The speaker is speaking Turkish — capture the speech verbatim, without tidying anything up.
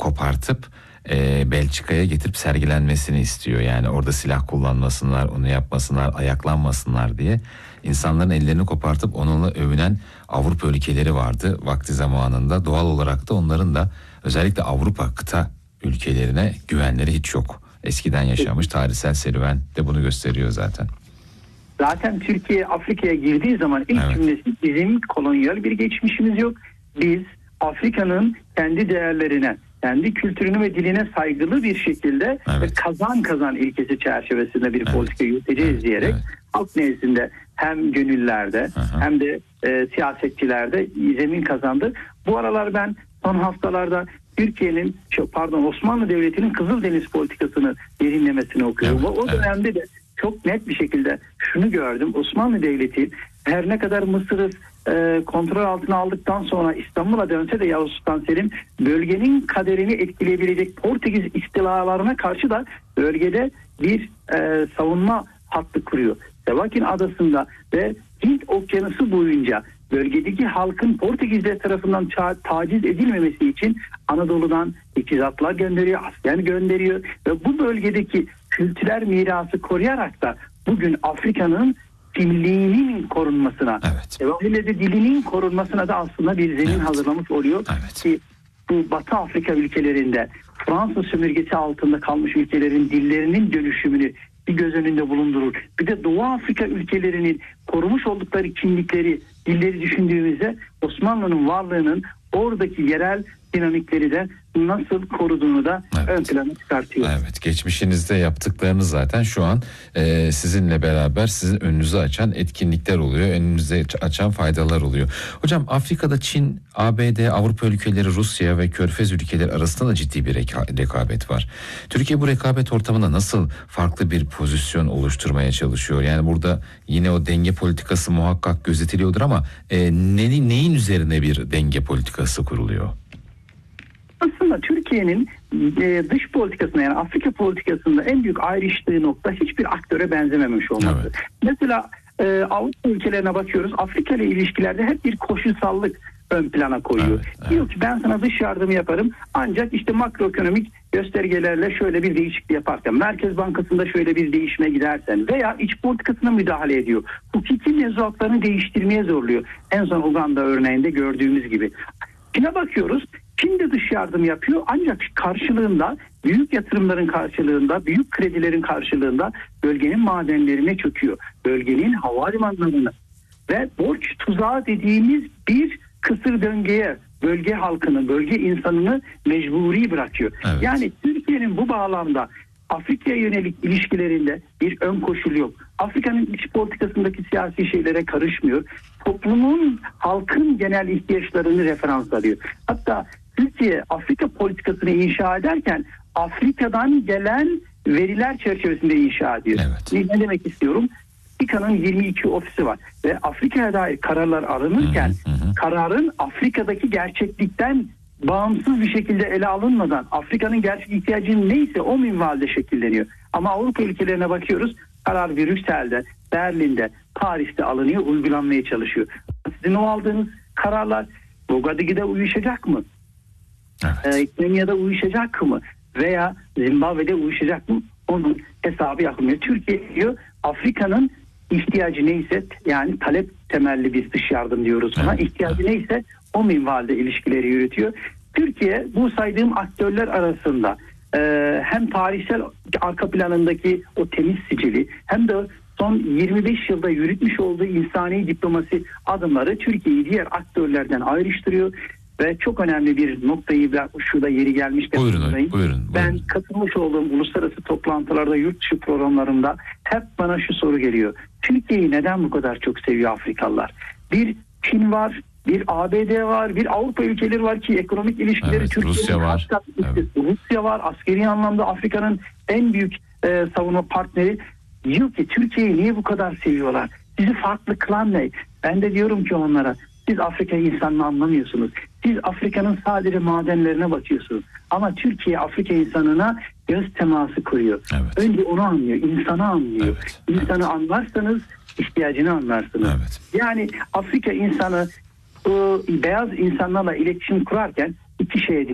kopartıp e, Belçika'ya getirip sergilenmesini istiyor. Yani orada silah kullanmasınlar, onu yapmasınlar, ayaklanmasınlar diye. İnsanların ellerini kopartıp onunla övünen Avrupa ülkeleri vardı vakti zamanında. Doğal olarak da onların da özellikle Avrupa kıta ülkelerine güvenleri hiç yok. Eskiden yaşamış tarihsel serüven de bunu gösteriyor zaten. Zaten Türkiye Afrika'ya girdiği zaman ilk Evet. cümlesi bizim kolonyal bir geçmişimiz yok. Biz Afrika'nın kendi değerlerine, kendi kültürünü ve diline saygılı bir şekilde Evet. kazan kazan ilkesi çerçevesinde bir Evet. politika yürüteceğiz Evet. diyerek Evet. halk nezdinde hem gönüllerde Aha. hem de e, siyasetçilerde zemin kazandı. Bu aralar ben son haftalarda Türkiye'nin, pardon Osmanlı Devleti'nin Kızıldeniz politikasını derinlemesine okuyorum. Evet, o o evet. dönemde de çok net bir şekilde şunu gördüm. Osmanlı Devleti her ne kadar Mısır'ı e, kontrol altına aldıktan sonra İstanbul'a dönse de Yavuz Sultan Selim bölgenin kaderini etkileyebilecek Portekiz istilalarına karşı da bölgede bir e, savunma hattı kuruyor. Sevakin Adası'nda ve Hint Okyanusu boyunca bölgedeki halkın Portekizler tarafından ça- taciz edilmemesi için Anadolu'dan teçhizatlar gönderiyor, asker gönderiyor ve bu bölgedeki kültürel mirası koruyarak da bugün Afrika'nın kimliğinin korunmasına, Evet. ve de dilinin korunmasına da aslında bir zemin Evet. hazırlamış oluyor. Evet. Ki bu Batı Afrika ülkelerinde Fransız sömürgesi altında kalmış ülkelerin dillerinin dönüşümünü bir göz önünde bulundurur. Bir de Doğu Afrika ülkelerinin korumuş oldukları kimlikleri, dilleri düşündüğümüzde Osmanlı'nın varlığının oradaki yerel dinamikleri de nasıl koruduğunu da Evet. ön plana çıkartıyor. Evet, geçmişinizde yaptıklarınız zaten şu an e, sizinle beraber sizin önünüzü açan etkinlikler oluyor, önünüze açan faydalar oluyor. Hocam Afrika'da Çin, A B D, Avrupa ülkeleri, Rusya ve Körfez ülkeleri arasında da ciddi bir reka- rekabet var. Türkiye bu rekabet ortamında nasıl farklı bir pozisyon oluşturmaya çalışıyor? Yani burada yine o denge politikası muhakkak gözetiliyordur ama e, ne, neyin üzerine bir denge politikası kuruluyor? Aslında Türkiye'nin e, dış politikasında yani Afrika politikasında en büyük ayrıştığı nokta hiçbir aktöre benzememiş olması. Evet. Mesela e, Avrupa ülkelerine bakıyoruz. Afrika ile ilişkilerde hep bir koşulsallık ön plana koyuyor. Evet, evet. Diyor ki ben sana dış yardımı yaparım ancak işte makroekonomik göstergelerle şöyle bir değişiklik yaparsan, Merkez Bankası'nda şöyle bir değişime gidersen veya iç politikasına müdahale ediyor. Hukuki mevzuatlarını değiştirmeye zorluyor. En son Uganda örneğinde gördüğümüz gibi. Çin'e bakıyoruz. Çin de dış yardım yapıyor ancak karşılığında büyük yatırımların karşılığında, büyük kredilerin karşılığında bölgenin madenlerine çöküyor. Bölgenin havalimanlarını ve borç tuzağı dediğimiz bir kısır döngüye bölge halkını, bölge insanını mecburi bırakıyor. Evet. Yani Türkiye'nin bu bağlamda Afrika'ya yönelik ilişkilerinde bir ön koşul yok. Afrika'nın iç politikasındaki siyasi şeylere karışmıyor. Toplumun, halkın genel ihtiyaçlarını referans alıyor. Hatta Türkiye Afrika politikasını inşa ederken Afrika'dan gelen veriler çerçevesinde inşa ediyor. Evet. Ne demek istiyorum? Afrika'nın yirmi iki ofisi var ve Afrika'ya dair kararlar alınırken Hı hı hı. kararın Afrika'daki gerçeklikten bağımsız bir şekilde ele alınmadan Afrika'nın gerçek ihtiyacı neyse o minvalde şekilleniyor. Ama Avrupa ülkelerine bakıyoruz, karar Brüksel'de, Berlin'de, Paris'te alınıyor, uygulanmaya çalışıyor. Sizin o aldığınız kararlar Mogadishu'da uyuşacak mı? Evet. Ee, Kenya'da uyuşacak mı? Veya Zimbabwe'de uyuşacak mı? Onun hesabı yapılmıyor. Türkiye diyor Afrika'nın ihtiyacı neyse, yani talep temelli bir dış yardım diyoruz buna. Evet, İhtiyacı neyse o minvalde ilişkileri yürütüyor. Türkiye bu saydığım aktörler arasında e, hem tarihsel arka planındaki o temiz sicili hem de son yirmi beş yılda yürütmüş olduğu insani diplomasi adımları Türkiye'yi diğer aktörlerden ayrıştırıyor. Ve çok önemli bir noktayı ben şurada yeri gelmişken Buyurun, buyurun, buyurun, ben buyurun. katılmış olduğum uluslararası toplantılarda, yurt dışı programlarımda hep bana şu soru geliyor. Türkiye'yi neden bu kadar çok seviyor Afrikalılar? Bir Çin var, bir A B D var, bir Avrupa ülkeleri var ki ekonomik ilişkileri Evet, Türkiye'nin Rusya var. hatta- Evet. Rusya var. Askeri anlamda Afrika'nın en büyük e, savunma partneri. Diyor ki Türkiye'yi niye bu kadar seviyorlar? Sizi farklı kılan ne? Ben de diyorum ki onlara, siz Afrika insanını anlamıyorsunuz. Siz Afrika'nın sadece madenlerine bakıyorsunuz. Ama Türkiye Afrika insanına göz teması kuruyor. Evet. Önce onu anlıyor, insanı anlıyor. Evet, İnsanı evet. anlarsanız ihtiyacını anlarsınız. Evet. Yani Afrika insanı o beyaz insanlarla iletişim kurarken iki şeye